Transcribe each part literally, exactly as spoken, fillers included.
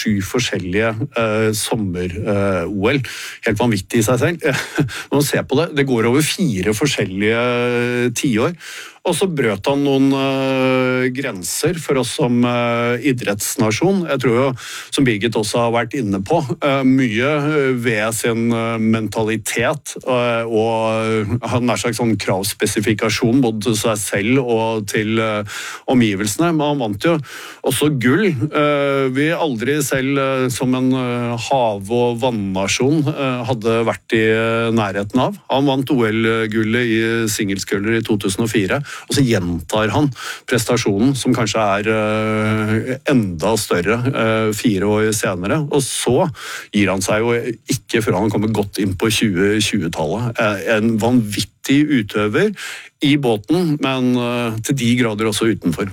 sju forskjellige uh, sommer-O L. Helt vanvittig i seg selv. Når man ser på det, det går over fire forskjellige tiår. Og så brøt han noen uh, grenser for oss som uh, idrettsnasjon. Jeg tror jo, som Birgit også har vært inne på, uh, mye ved sin uh, mentalitet uh, og han er slags sånn kravspesifikasjon både til seg selv og til uh, omgivelsene. Men han vant jo også gull. Uh, vi aldri selv uh, som en uh, hav- og vannasjon uh, hadde vært i uh, nærheten av. Han vant O L-gullet i singelskøller i to tusen og fire. Og så gjentar han prestasjonen, som kanskje er uh, enda større uh, fire år senere. Og så gir han seg jo ikke før han kommer godt inn på tjue tjue-tallet. Uh, en vanvittig utøver i båten, men uh, til de grader også utenfor.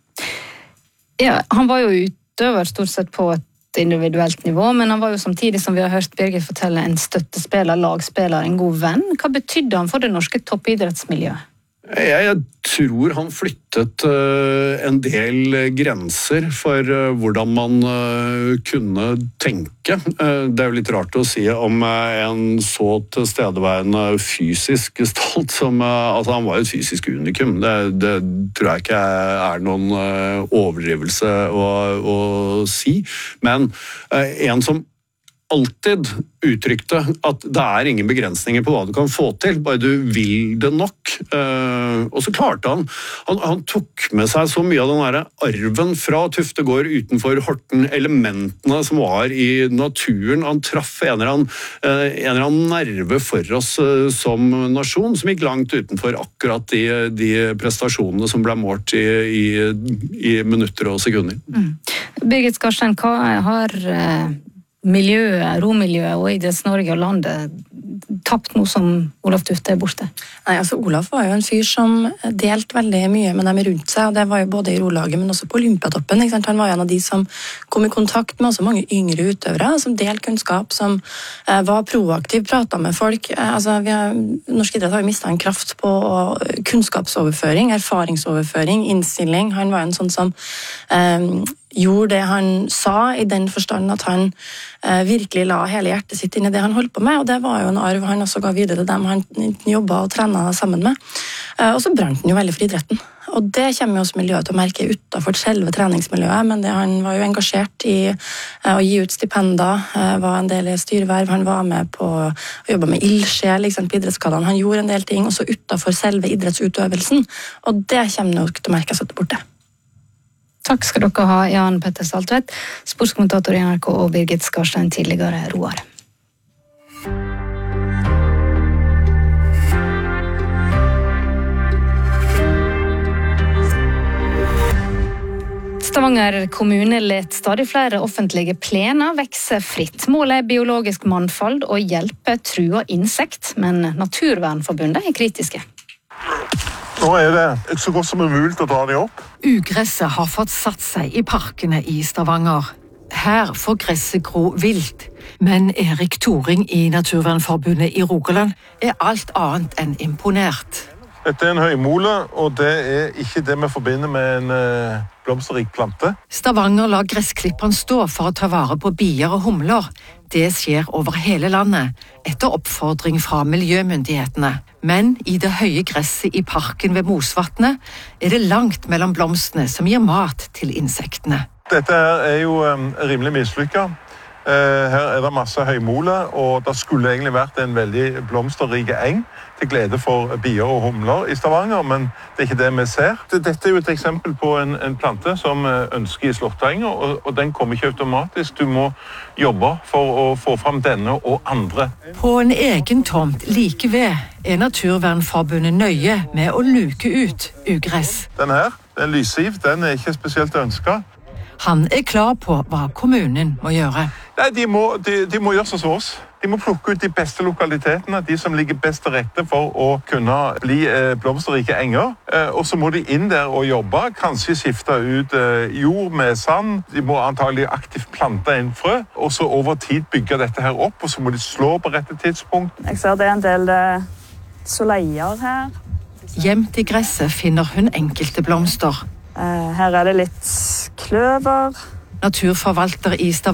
Ja, han var jo utøver stort sett på et individuelt nivå, men han var jo samtidig, som vi har hørt Birgit fortelle, en støttespiller, lagspiller, en god venn. Hva betydde han for det norske toppidrettsmiljøet? Jeg, jeg tror han flyttet uh, en del grenser for uh, hvordan man uh, kunne tenke. Uh, det er jo litt rart å si om uh, en så tilstedeværende fysisk gestalt som uh, altså han var jo et fysisk unikum. Det, det tror jeg ikke er noen uh, overdrivelse å, å si. Men uh, en som alltid uttrykte at det er ingen begrensninger på hva du kan få til, bare du vil det nok. Uh, og så klarte han, han, han tok med seg så mye av den der arven fra Tuftegård utenfor Horten, elementene som var i naturen. Han traff en eller annen, uh, en eller annen nerve for oss uh, som nasjon, som gikk langt utenfor akkurat de, de prestasjonene som ble målt i, i, i minutter og sekunder. Mm. Birgit Skarstein, hva har uh... miljøet, romiljøet og idretts-Norge og landet tapt nå som Olaf Tufte er borte? Nei, altså Olaf var jo en fyr som delte veldig mye med dem rundt seg, og det var jo både i rolaget, men også på Olympiatoppen, ikke sant? Han var en av de som kom i kontakt med også mange yngre utøvere, som delte kunnskap, som eh, var proaktiv, pratet med folk. Eh, altså, vi har, norsk idrett har jo mistet en kraft på kunnskapsoverføring, erfaringsoverføring, innstilling. Han var en sånn som eh, gjorde det han sa, i den forstand at han eh, virkelig la hele hjertet sitt inn i det han holdt på med, og det var jo en arv han også ga videre til dem han jobbet og trenet sammen med. Eh, og så brant han jo veldig for idretten. Og det kommer jo også miljøet til å merke utenfor selve treningsmiljøet, men det, han var jo engasjert i eh, å gi ut stipender, eh, var en del i styreverv, han var med på å jobbe med ildsjel liksom, på idrettskadene, han gjorde en del ting også utenfor selve idrettsutøvelsen, og det kommer nok til å merke seg borte. Takk skal dere ha, Jan Petter Saltvedt, sportskommentator i N R K, og Birgit Skarstein, tidligere roer. Stavanger kommune let stadig flere offentlige plener vekse fritt. Målet er biologisk mannfold og hjelpe trua insekt, men Naturvernforbundet er kritiske. Nå er det så godt som umulig å dra de opp. Ugresset har fått satt seg i parkene i Stavanger. Her får gresset gro vilt, men Erik Thoring i Naturvernforbundet i Rogaland er alt annet enn imponert. Dette er en høymole, og det er ikke det vi forbinder med en uh, blomsterrik plante. Stavanger lar gressklipperen stå for å ta vare på bier og humler. Det skjer over hele landet, etter oppfordring fra miljømyndighetene. Men i det høye gresset i parken ved Mosvatnet er det langt mellom blomstene som gir mat til insektene. Dette her er jo um, rimelig mislykket. Uh, her er det masse høymole, og det skulle egentlig vært en veldig blomsterrike eng til glede for bier og humler i Stavanger, men det er ikke det vi ser. Dette er jo et eksempel på en, en plante som ønsker i slåttenger, og, og den kommer ikke automatisk. Du må jobbe for å få fram denne og andre. På en egen tomt like ved er Naturvernforbundet nøye med å luke ut ugress. Den her, den lyssiv, den er ikke spesielt ønsket. Han er klar på hva kommunen må gjøre. Nei, de må, de, de må gjøre sånn som oss. De må plukke ut de beste lokalitetene, de som ligger best til rette for å kunne bli eh, blomsterrike enger. Eh, og så må de inn der og jobbe, kanskje skifte ut eh, jord med sand. De må antagelig aktivt plante en frø, og så over tid bygge dette her opp, og så må de slå på rette tidspunkt. Jeg ser det er en del eh, soleier her. Gjemt i gresset finner hun enkelte blomster. Eh, her er det litt kløver. Naturforvalter i Stavanger